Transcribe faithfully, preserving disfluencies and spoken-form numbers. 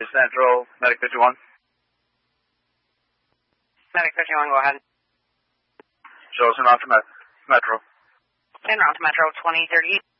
Central, Medic fifty-one. Medic fifty-one, go ahead. Show us en route to Metro. En route to Metro twenty thirty-eight.